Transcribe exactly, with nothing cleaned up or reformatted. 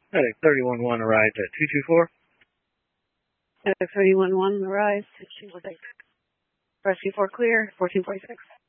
Medic thirty-one one arrived at two two four. Medic thirty-one one arrived. Rescue four clear, fourteen forty-six.